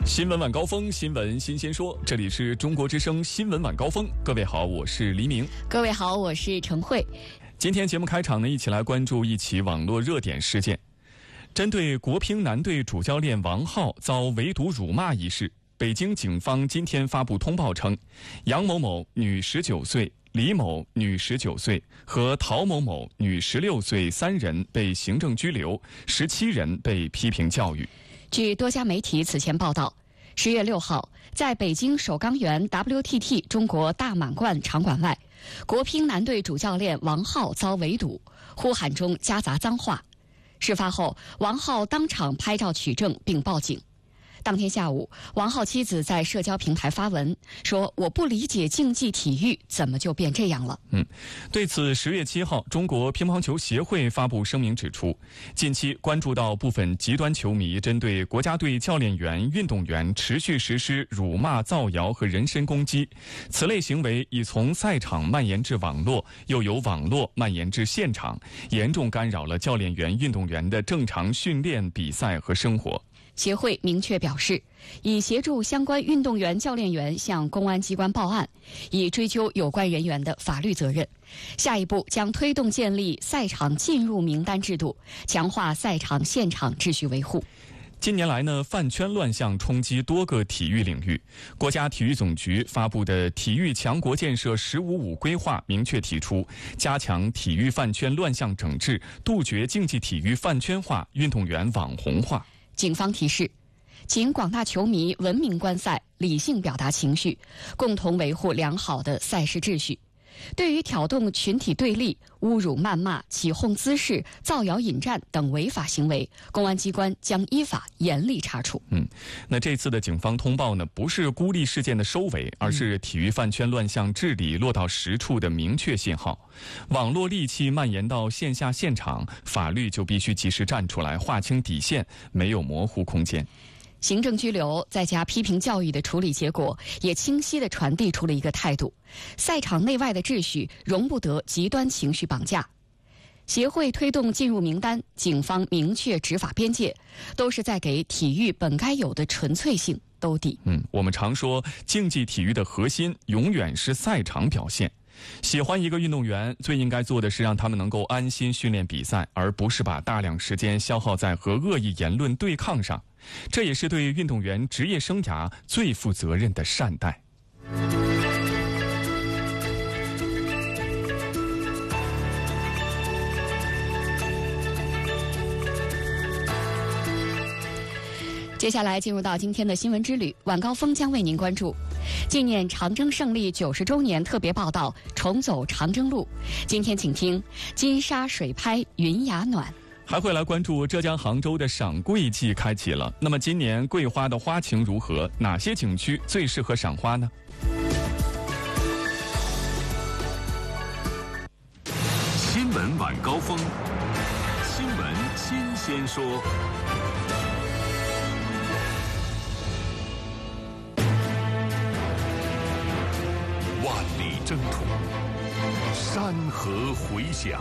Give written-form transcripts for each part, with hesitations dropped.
新闻晚高峰，新闻新鲜说，这里是中国之声新闻晚高峰。各位好，我是黎明。 各位好，我是陈慧。 今天节目开场呢，一起来关注一起网络热点事件。针对国乒男队主教练王皓遭围堵辱骂一事，北京警方今天发布通报称，杨某某女19岁、李某女19岁和陶某某女16岁3人被行政拘留，17人被批评教育。 据多家媒体此前报道，10月6号，在北京首钢园 WTT 中国大满贯场馆外，国乒男队主教练王皓遭围堵，呼喊中夹杂脏话。事发后，王皓当场拍照取证并报警。当天下午，王皓妻子在社交平台发文说：“我不理解竞技体育怎么就变这样了。” 对此，10月7号，中国乒乓球协会发布声明指出，近期关注到部分极端球迷针对国家队教练员、运动员持续实施辱骂、造谣和人身攻击，此类行为已从赛场蔓延至网络，又由网络蔓延至现场，严重干扰了教练员、运动员的正常训练、比赛和生活。 协会明确表示，已协助相关运动员、教练员向公安机关报案，以追究有关人员的法律责任。下一步将推动建立赛场进入名单制度，强化赛场现场秩序维护。 近年来呢，饭圈乱象冲击多个体育领域。国家体育总局发布的《体育强国建设“15+5”规划》明确提出，加强体育饭圈乱象整治，杜绝竞技体育饭圈化、运动员网红化。 警方提示，请广大球迷文明观赛，理性表达情绪，共同维护良好的赛事秩序。对于挑动群体对立、侮辱、谩骂、起哄滋事、造谣引战等违法行为，公安机关将依法严厉查处。 那这次的警方通报呢，不是孤立事件的收尾，而是体育饭圈乱象治理落到实处的明确信号。网络戾气蔓延到线下现场，法律就必须及时站出来，划清底线，没有模糊空间。 行政拘留再加批评教育的处理结果，也清晰地传递出了一个态度：赛场内外的秩序容不得极端情绪绑架。协会推动进入名单，警方明确执法边界，都是在给体育本该有的纯粹性兜底。 我们常说，竞技体育的核心永远是赛场表现。喜欢一个运动员，最应该做的是让他们能够安心训练比赛，而不是把大量时间消耗在和恶意言论对抗上。这也是对运动员职业生涯最负责任的善待。 接下来进入到今天的新闻之旅，晚高峰将为您关注纪念长征胜利90周年特别报道，重走长征路。今天请听金沙水拍云崖暖。 还会来关注浙江杭州的赏桂季开启了，那么今年桂花的花情如何？哪些景区最适合赏花呢？ 新闻晚高峰，新闻新鲜说。万里征途，山河回响。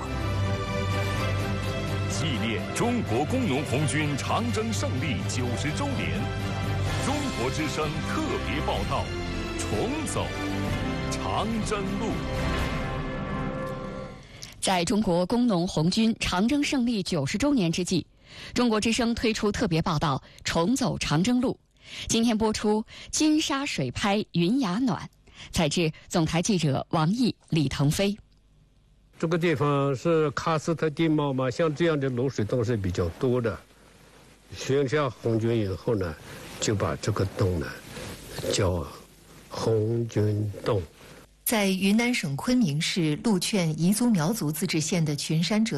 纪念中国工农红军长征胜利90周年，中国之声特别报道：重走长征路。 在中国工农红军长征胜利90周年之际，中国之声推出特别报道：重走长征路。今天播出金沙水拍云崖暖，采自总台记者王毅、李腾飞。 这个地方是喀斯特地貌嘛，像这样的露水洞是比较多的。选下红军以后呢，就把这个洞呢叫红军洞。 在云南省昆明市禄劝彝族苗族自治县的群山者